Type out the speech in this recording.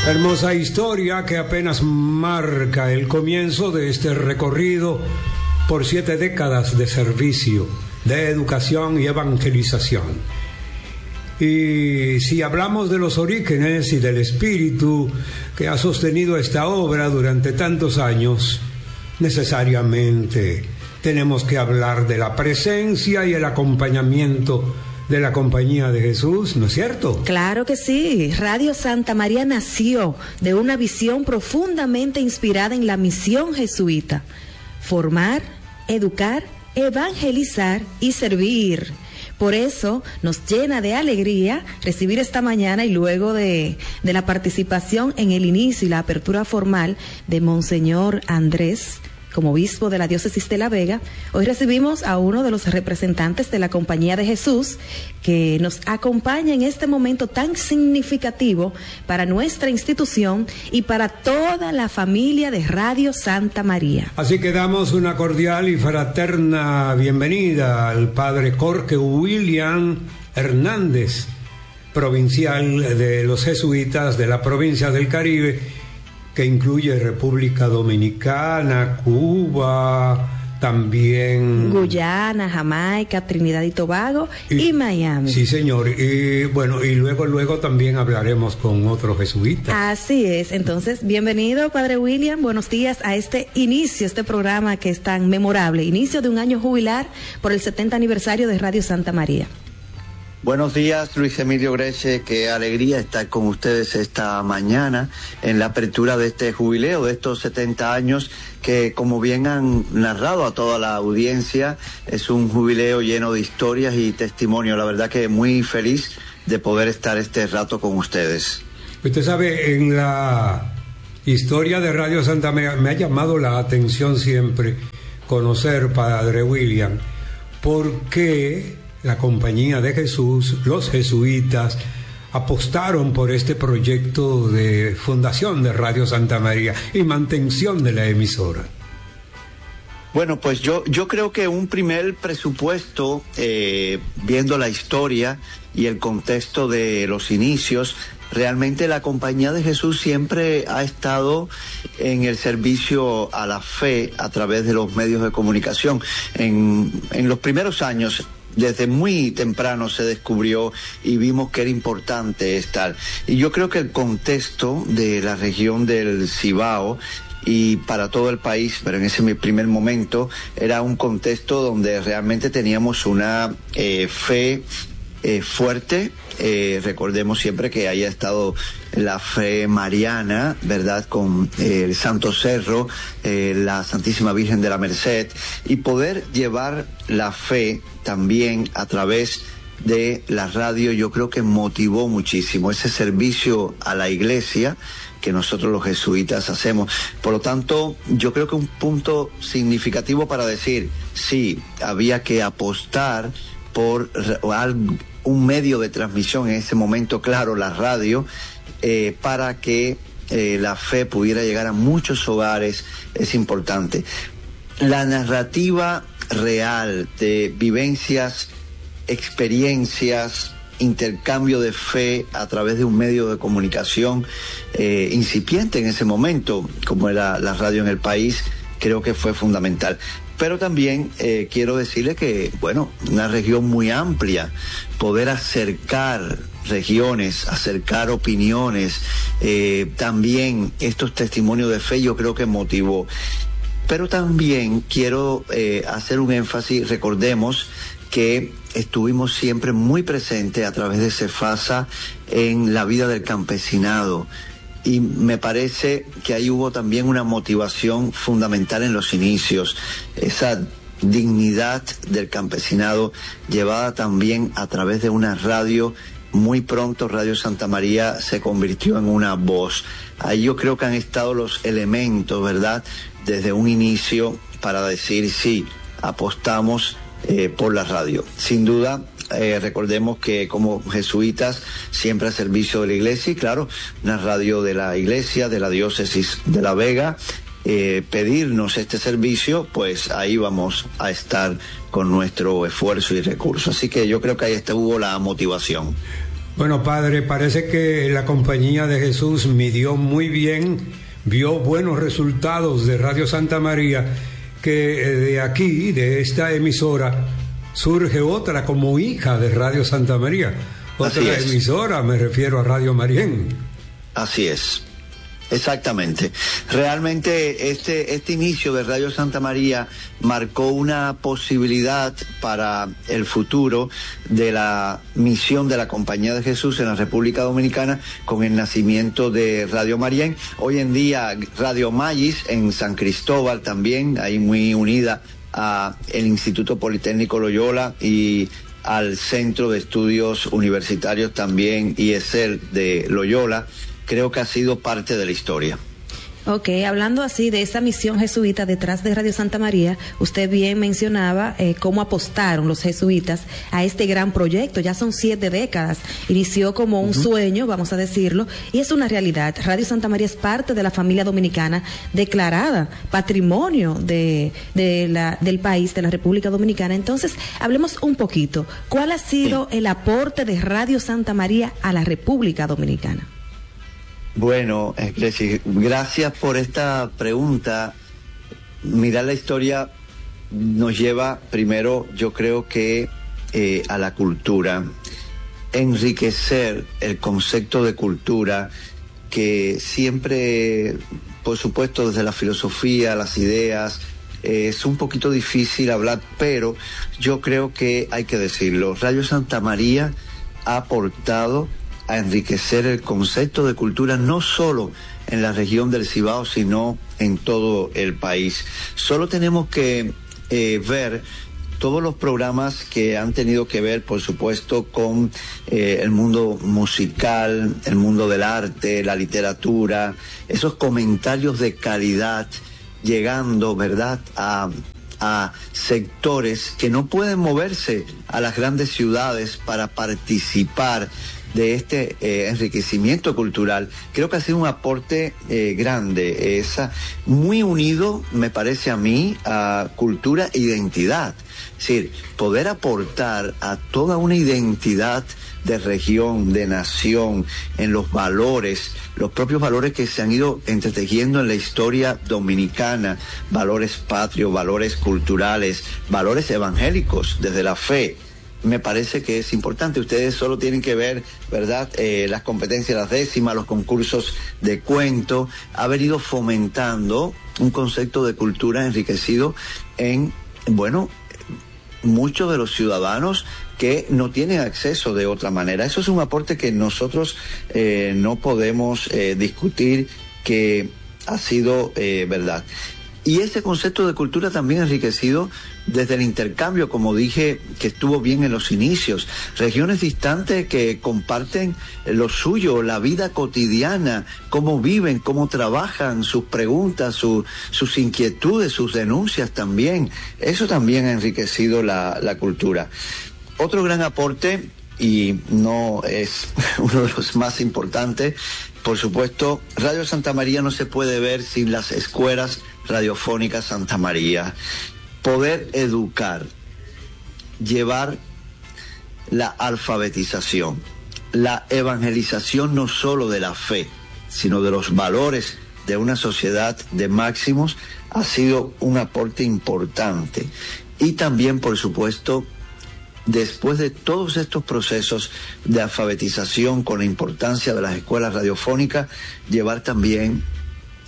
Hermosa historia que apenas marca el comienzo de este recorrido por 7 décadas de servicio, de educación y evangelización. Y si hablamos de los orígenes y del espíritu que ha sostenido esta obra durante tantos años, necesariamente tenemos que hablar de la presencia y el acompañamiento de la Compañía de Jesús, ¿no es cierto? Claro que sí. Radio Santa María nació de una visión profundamente inspirada en la misión jesuita: formar, educar, evangelizar y servir. Por eso nos llena de alegría recibir esta mañana, y luego de la participación en el inicio y la apertura formal de Monseñor Andrés como obispo de la diócesis de La Vega, hoy recibimos a uno de los representantes de la Compañía de Jesús que nos acompaña en este momento tan significativo para nuestra institución y para toda la familia de Radio Santa María. Así que damos una cordial y fraterna bienvenida al padre Jorge William Hernández, provincial de los jesuitas de la provincia del Caribe, que incluye República Dominicana, Cuba, también Guyana, Jamaica, Trinidad y Tobago y Miami. Sí, señor. Y bueno, y luego también hablaremos con otros jesuitas. Así es. Entonces, bienvenido, Padre William. Buenos días a este programa que es tan memorable, inicio de un año jubilar por el 70 aniversario de Radio Santa María. Buenos días, Luis Emilio Greche, qué alegría estar con ustedes esta mañana en la apertura de este jubileo, de estos 70 años que, como bien han narrado a toda la audiencia, es un jubileo lleno de historias y testimonios. La verdad que muy feliz de poder estar este rato con ustedes. Usted sabe, en la historia de Radio Santa María me ha llamado la atención siempre conocer, Padre William, por qué la Compañía de Jesús, los jesuitas, apostaron por este proyecto de fundación de Radio Santa María y mantención de la emisora. Bueno, pues yo creo que un primer presupuesto, viendo la historia y el contexto de los inicios, realmente la Compañía de Jesús siempre ha estado en el servicio a la fe a través de los medios de comunicación. En los primeros años, desde muy temprano se descubrió y vimos que era importante estar. Y yo creo que el contexto de la región del Cibao y para todo el país, pero en ese primer momento era un contexto donde realmente teníamos una fe fuerte. Recordemos siempre que haya estado la fe mariana, ¿verdad?, con el Santo Cerro, la Santísima Virgen de la Merced, y poder llevar la fe también a través de la radio. Yo creo que motivó muchísimo ese servicio a la iglesia que nosotros los jesuitas hacemos. Por lo tanto, yo creo que un punto significativo para decir, sí, había que apostar por un medio de transmisión en ese momento, claro, la radio, para que la fe pudiera llegar a muchos hogares, es importante. La narrativa real de vivencias, experiencias, intercambio de fe a través de un medio de comunicación incipiente en ese momento, como era la radio en el país, creo que fue fundamental. Pero también quiero decirle que, bueno, una región muy amplia, poder acercar regiones, acercar opiniones, también estos testimonios de fe, yo creo que motivó. Pero también quiero hacer un énfasis. Recordemos que estuvimos siempre muy presentes a través de Cefasa en la vida del campesinado, y me parece que ahí hubo también una motivación fundamental en los inicios, esa dignidad del campesinado llevada también a través de una radio. Muy pronto Radio Santa María se convirtió en una voz. Ahí yo creo que han estado los elementos, ¿verdad?, desde un inicio para decir sí, apostamos por la radio. Sin duda, recordemos que como jesuitas siempre a servicio de la iglesia, y claro, una radio de la iglesia, de la diócesis de La Vega, pedirnos este servicio, pues ahí vamos a estar con nuestro esfuerzo y recursos. Así que yo creo que ahí hubo la motivación. Bueno, padre, parece que la Compañía de Jesús midió muy bien, vio buenos resultados de Radio Santa María, que de aquí, de esta emisora, surge otra como hija de Radio Santa María. Otra emisora, me refiero a Radio Marién. Así es. Exactamente. Realmente este inicio de Radio Santa María marcó una posibilidad para el futuro de la misión de la Compañía de Jesús en la República Dominicana con el nacimiento de Radio Marién. Hoy en día Radio Magis en San Cristóbal también, ahí muy unida a el Instituto Politécnico Loyola y al Centro de Estudios Universitarios también, IESEL de Loyola. Creo que ha sido parte de la historia. Ok, hablando así de esa misión jesuita detrás de Radio Santa María, usted bien mencionaba cómo apostaron los jesuitas a este gran proyecto. Ya son 7 décadas. Inició como un sueño, vamos a decirlo, y es una realidad. Radio Santa María es parte de la familia dominicana declarada patrimonio del país, de la República Dominicana. Entonces, hablemos un poquito. ¿Cuál ha sido el aporte de Radio Santa María a la República Dominicana? Bueno, gracias por esta pregunta. Mirar la historia nos lleva primero, yo creo que a la cultura, enriquecer el concepto de cultura, que siempre, por supuesto, desde la filosofía, las ideas, es un poquito difícil hablar, pero yo creo que hay que decirlo. Radio Santa María ha aportado a enriquecer el concepto de cultura no solo en la región del Cibao, sino en todo el país. Solo tenemos que ver todos los programas que han tenido que ver, por supuesto, con el mundo musical, el mundo del arte, la literatura, esos comentarios de calidad llegando, ¿verdad?, a sectores que no pueden moverse a las grandes ciudades para participar de este enriquecimiento cultural. Creo que ha sido un aporte grande, muy unido, me parece a mí, a cultura e identidad. Es decir, poder aportar a toda una identidad de región, de nación, en los valores, los propios valores que se han ido entretejiendo en la historia dominicana, valores patrios, valores culturales, valores evangélicos, desde la fe. Me parece que es importante. Ustedes solo tienen que ver, ¿verdad?, las competencias, las décimas, los concursos de cuento, haber ido fomentando un concepto de cultura enriquecido en, bueno, muchos de los ciudadanos que no tienen acceso de otra manera. Eso es un aporte que nosotros no podemos discutir, que ha sido verdad. Y ese concepto de cultura también enriquecido desde el intercambio, como dije, que estuvo bien en los inicios. Regiones distantes que comparten lo suyo, la vida cotidiana, cómo viven, cómo trabajan, sus preguntas, sus inquietudes, sus denuncias también. Eso también ha enriquecido la cultura. Otro gran aporte, y no es uno de los más importantes, por supuesto, Radio Santa María no se puede ver sin las escuelas radiofónicas Santa María. Poder educar, llevar la alfabetización, la evangelización no solo de la fe, sino de los valores de una sociedad de máximos, ha sido un aporte importante. Y también, por supuesto, después de todos estos procesos de alfabetización, con la importancia de las escuelas radiofónicas, llevar también